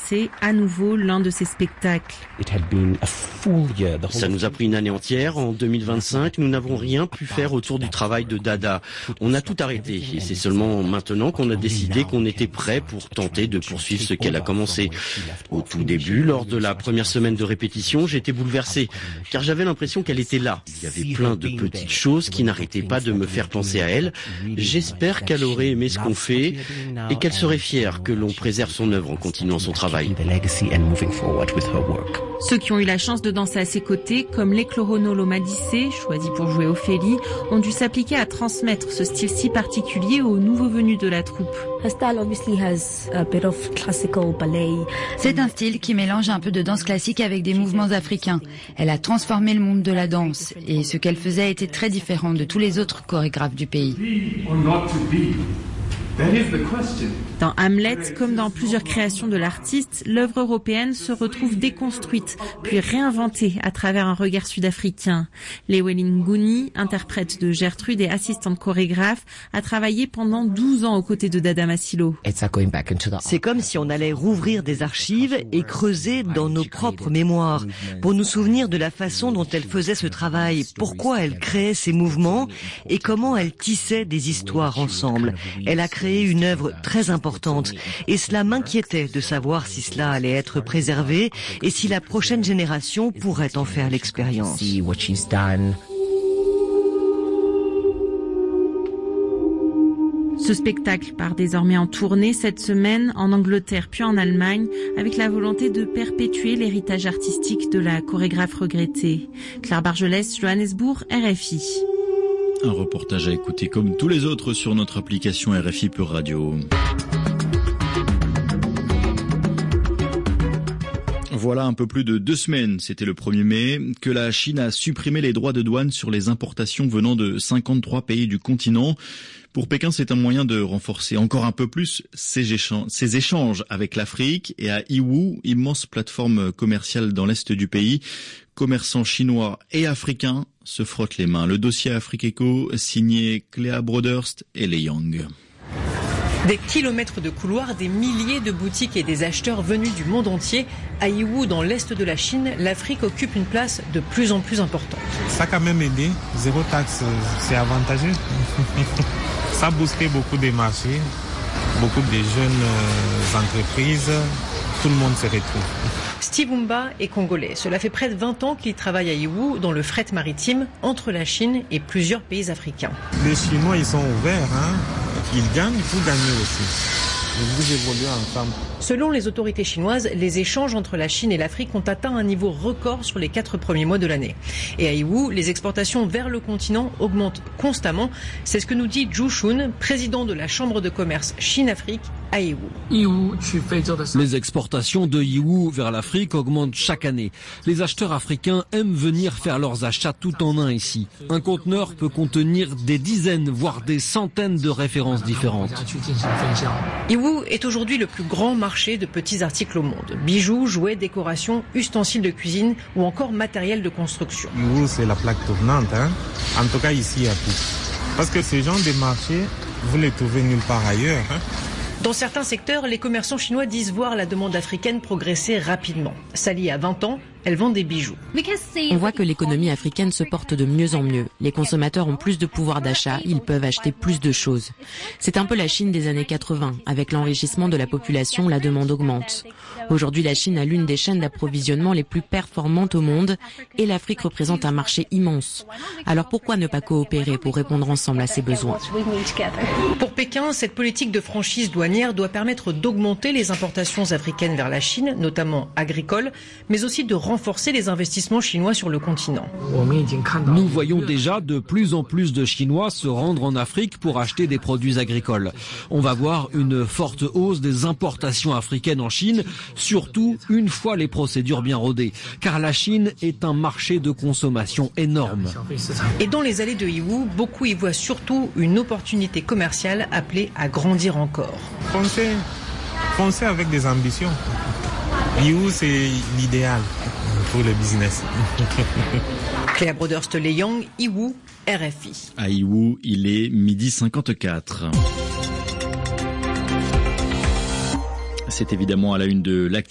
lancer à nouveau l'un de ses spectacles. Ça nous a pris une année entière. En 2025, nous n'avons rien pu faire autour du travail de Dada. On a tout arrêté et c'est seulement maintenant qu'on a décidé qu'on était prêt pour tenter de poursuivre ce qu'elle a commencé. Au tout début, lors de la première semaine de répétition, j'étais bouleversé car j'avais l'impression qu'elle était là. Il y avait plein de petites choses qui n'arrêtaient pas de me faire penser à elle. J'espère qu'elle aurait aimé ce qu'on fait et qu'elle serait fière que l'on préserve son œuvre en continuant son travail. Ceux qui ont eu la chance de danser à ses côtés, comme les Clorono Madicé, choisi pour jouer Ophélie, ont dû s'appliquer à transmettre ce style si particulier aux nouveaux venus de la troupe. C'est un style qui mélange un peu de danse classique avec des mouvements africains. Elle a transformé le monde de la danse et ce qu'elle faisait était très différent de tous les autres chorégraphes du pays. Dans Hamlet, comme dans plusieurs créations de l'artiste, l'œuvre européenne se retrouve déconstruite, puis réinventée à travers un regard sud-africain. Llewellyn Gooney, interprète de Gertrude et assistante chorégraphe, a travaillé pendant 12 ans aux côtés de Dada Masilo. C'est comme si on allait rouvrir des archives et creuser dans nos propres mémoires, pour nous souvenir de la façon dont elle faisait ce travail, pourquoi elle créait ces mouvements et comment elle tissait des histoires ensemble. Elle a créé une œuvre très importante et cela m'inquiétait de savoir si cela allait être préservé et si la prochaine génération pourrait en faire l'expérience. Ce spectacle part désormais en tournée cette semaine en Angleterre puis en Allemagne avec la volonté de perpétuer l'héritage artistique de la chorégraphe regrettée. Claire Bargelès, Johannesburg, RFI. Un reportage à écouter comme tous les autres sur notre application RFI Pure Radio. Voilà un peu plus de 2 semaines, c'était le 1er mai, que la Chine a supprimé les droits de douane sur les importations venant de 53 pays du continent. Pour Pékin, c'est un moyen de renforcer encore un peu plus ses échanges avec l'Afrique et à Yiwu, immense plateforme commerciale dans l'est du pays. Commerçants chinois et africains se frottent les mains. Le dossier Afrique-Eco signé Cléa Broderst et Les Yang. Des kilomètres de couloirs, des milliers de boutiques et des acheteurs venus du monde entier. À Yiwu, dans l'est de la Chine, l'Afrique occupe une place de plus en plus importante. Ça a quand même aidé. Zéro taxe, c'est avantageux. Ça a boosté beaucoup des marchés, beaucoup de jeunes entreprises. Tout le monde se retrouve. Steve Umba est congolais. Cela fait près de 20 ans qu'il travaille à Yiwu dans le fret maritime entre la Chine et plusieurs pays africains. Les Chinois, ils sont ouverts. Ils gagnent, il faut gagner aussi. Vous évoluez ensemble. Selon les autorités chinoises, les échanges entre la Chine et l'Afrique ont atteint un niveau record sur les 4 premiers mois de l'année. Et à Yiwu, les exportations vers le continent augmentent constamment. C'est ce que nous dit Zhu Shun, président de la Chambre de commerce Chine-Afrique à Yiwu. Les exportations de Yiwu vers l'Afrique augmentent chaque année. Les acheteurs africains aiment venir faire leurs achats tout en un ici. Un conteneur peut contenir des dizaines, voire des centaines de références différentes. Yiwu est aujourd'hui le plus grand marché de petits articles au monde. Bijoux, jouets, décorations, ustensiles de cuisine ou encore matériel de construction. Yiwu, c'est la plaque tournante, en tout cas ici à tout. Parce que ces gens des marchés, vous les trouvez nulle part ailleurs. Dans certains secteurs, les commerçants chinois disent voir la demande africaine progresser rapidement. Sally a 20 ans, elle vend des bijoux. On voit que l'économie africaine se porte de mieux en mieux. Les consommateurs ont plus de pouvoir d'achat, ils peuvent acheter plus de choses. C'est un peu la Chine des années 80. Avec l'enrichissement de la population, la demande augmente. Aujourd'hui, la Chine a l'une des chaînes d'approvisionnement les plus performantes au monde et l'Afrique représente un marché immense. Alors pourquoi ne pas coopérer pour répondre ensemble à ces besoins ? Pour Pékin, cette politique de franchise douanière doit permettre d'augmenter les importations africaines vers la Chine, notamment agricoles, mais aussi de renforcer les investissements chinois sur le continent. Nous voyons déjà de plus en plus de Chinois se rendre en Afrique pour acheter des produits agricoles. On va voir une forte hausse des importations africaines en Chine, surtout une fois les procédures bien rodées, car la Chine est un marché de consommation énorme. Et dans les allées de Yiwu, beaucoup y voient surtout une opportunité commerciale appelée à grandir encore. Foncez avec des ambitions. Yiwu, c'est l'idéal pour le business. Cléa Broderst, Les Yang, Yiwu, RFI. À Yiwu, il est 12h54. C'est évidemment à la une de l'actu.